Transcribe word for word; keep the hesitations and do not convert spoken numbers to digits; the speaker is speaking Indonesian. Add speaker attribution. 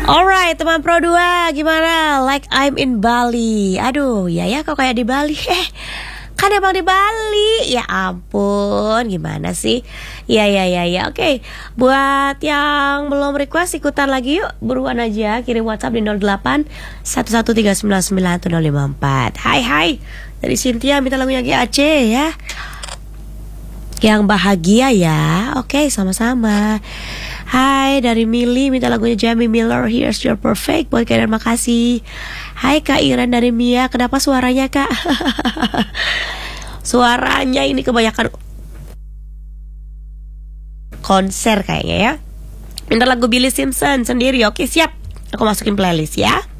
Speaker 1: Alright teman Pro dua, gimana? Like I'm in Bali. Aduh, ya ya kok kayak di Bali. Eh, kan emang di Bali. Ya ampun, gimana sih? Ya ya ya ya. Oke, buat yang belum request ikutan lagi yuk. Buruan aja kirim WhatsApp di nol delapan satu satu tiga sembilan sembilan satu nol lima empat. Hai hai. Dari Cynthia minta lagunya G A C ya. Yang bahagia ya. Oke, sama-sama. Hai dari Mili minta lagunya Jamie Miller, Here's Your Perfect. Buat kalian makasih. Hai Kak Iren dari Mia. Kenapa suaranya Kak? Suaranya ini kebanyakan konser kayaknya ya. Minta lagu Billy Simpson sendiri. Oke siap, aku masukin playlist ya.